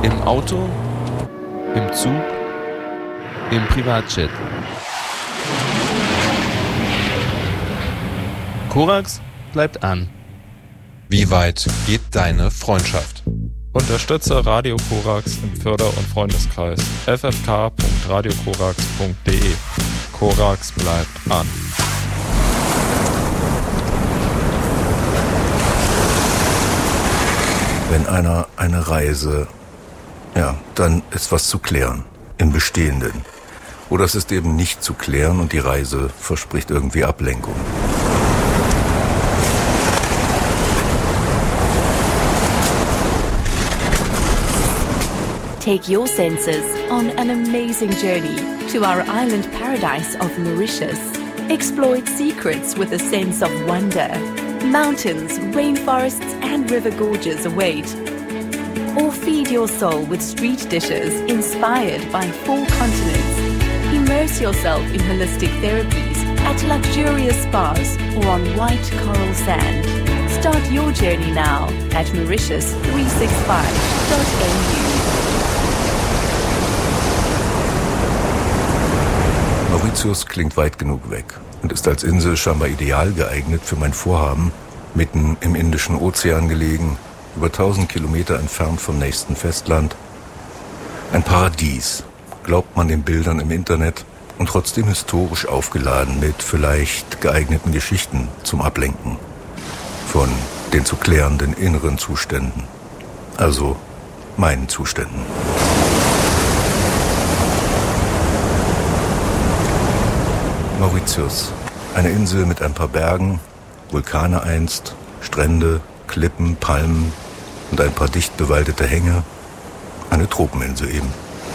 Im Auto, im Zug, im Privatjet. Korax bleibt an. Wie weit geht deine Freundschaft? Unterstütze Radio Korax im Förder- und Freundeskreis ffk.radiokorax.de. Korax bleibt an. Wenn einer eine Reise, dann ist was zu klären im Bestehenden. Oder es ist eben nicht zu klären und die Reise verspricht irgendwie Ablenkung. Take your senses on an amazing journey to our island paradise of Mauritius. Exploit secrets with a sense of wonder. Mountains, rainforests and river gorges await. Or feed your soul with street dishes inspired by 4 continents. Immerse yourself in holistic therapies at luxurious spas or on white coral sand. Start your journey now at Mauritius365.mu. Mauritius klingt weit genug weg und ist als Insel scheinbar ideal geeignet für mein Vorhaben, mitten im Indischen Ozean gelegen, über 1000 Kilometer entfernt vom nächsten Festland. Ein Paradies, glaubt man den Bildern im Internet, und trotzdem historisch aufgeladen mit vielleicht geeigneten Geschichten zum Ablenken von den zu klärenden inneren Zuständen, also meinen Zuständen. Mauritius, eine Insel mit ein paar Bergen, Vulkane einst, Strände, Klippen, Palmen und ein paar dicht bewaldete Hänge. Eine Tropeninsel eben.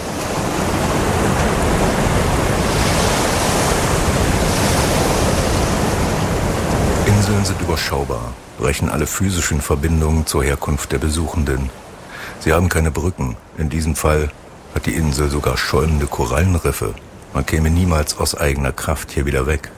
Inseln sind überschaubar, brechen alle physischen Verbindungen zur Herkunft der Besuchenden. Sie haben keine Brücken. In diesem Fall hat die Insel sogar schäumende Korallenriffe. Man käme niemals aus eigener Kraft hier wieder weg.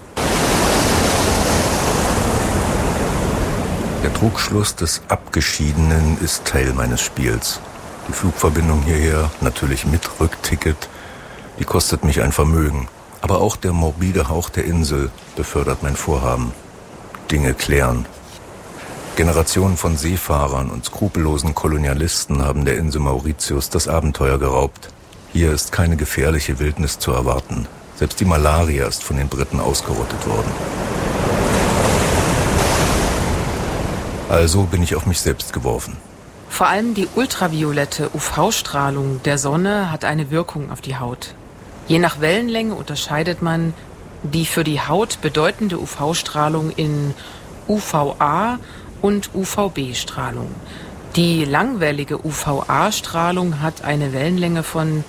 Der Trugschluss des Abgeschiedenen ist Teil meines Spiels. Die Flugverbindung hierher, natürlich mit Rückticket, die kostet mich ein Vermögen. Aber auch der morbide Hauch der Insel befördert mein Vorhaben. Dinge klären. Generationen von Seefahrern und skrupellosen Kolonialisten haben der Insel Mauritius das Abenteuer geraubt. Hier ist keine gefährliche Wildnis zu erwarten. Selbst die Malaria ist von den Briten ausgerottet worden. Also bin ich auf mich selbst geworfen. Vor allem die ultraviolette UV-Strahlung der Sonne hat eine Wirkung auf die Haut. Je nach Wellenlänge unterscheidet man die für die Haut bedeutende UV-Strahlung in UVA und UVB-Strahlung. Die langwellige UVA-Strahlung hat eine Wellenlänge von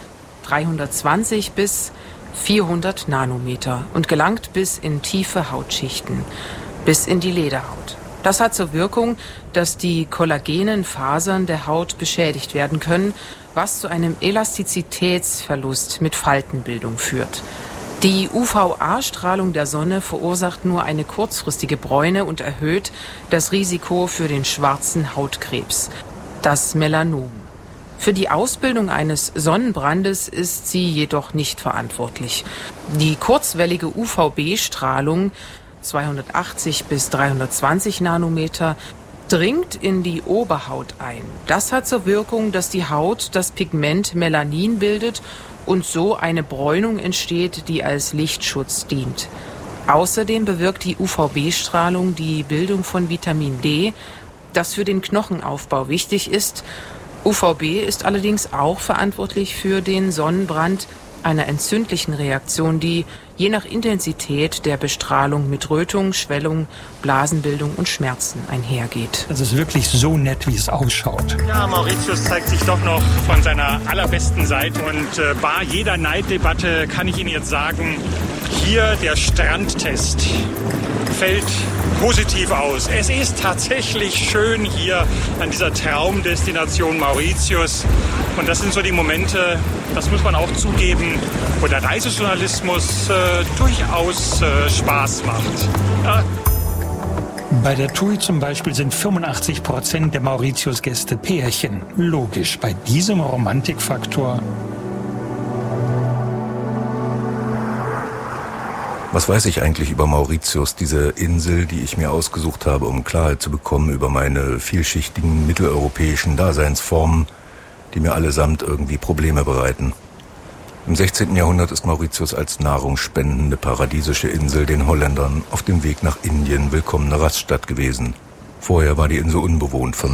320 bis 400 Nanometer und gelangt bis in tiefe Hautschichten, bis in die Lederhaut. Das hat zur Wirkung, dass die kollagenen Fasern der Haut beschädigt werden können, was zu einem Elastizitätsverlust mit Faltenbildung führt. Die UVA-Strahlung der Sonne verursacht nur eine kurzfristige Bräune und erhöht das Risiko für den schwarzen Hautkrebs, das Melanom. Für die Ausbildung eines Sonnenbrandes ist sie jedoch nicht verantwortlich. Die kurzwellige UVB-Strahlung, 280 bis 320 Nanometer, dringt in die Oberhaut ein. Das hat zur Wirkung, dass die Haut das Pigment Melanin bildet und so eine Bräunung entsteht, die als Lichtschutz dient. Außerdem bewirkt die UVB-Strahlung die Bildung von Vitamin D, das für den Knochenaufbau wichtig ist. UVB ist allerdings auch verantwortlich für den Sonnenbrand, einer entzündlichen Reaktion, die je nach Intensität der Bestrahlung mit Rötung, Schwellung, Blasenbildung und Schmerzen einhergeht. Es ist wirklich so nett, wie es ausschaut. Ja, Mauritius zeigt sich doch noch von seiner allerbesten Seite. Und bar jeder Neiddebatte kann ich Ihnen jetzt sagen, hier der Strandtest fällt positiv aus. Es ist tatsächlich schön hier an dieser Traumdestination Mauritius. Und das sind so die Momente, das muss man auch zugeben, wo der Reisejournalismus durchaus Spaß macht. Bei der TUI zum Beispiel sind 85% der Mauritius-Gäste Pärchen. Logisch, bei diesem Romantikfaktor. Was weiß ich eigentlich über Mauritius, diese Insel, die ich mir ausgesucht habe, um Klarheit zu bekommen über meine vielschichtigen mitteleuropäischen Daseinsformen, die mir allesamt irgendwie Probleme bereiten? Im 16. Jahrhundert ist Mauritius als nahrungsspendende paradiesische Insel den Holländern auf dem Weg nach Indien willkommene Raststatt gewesen. Vorher war die Insel unbewohnt,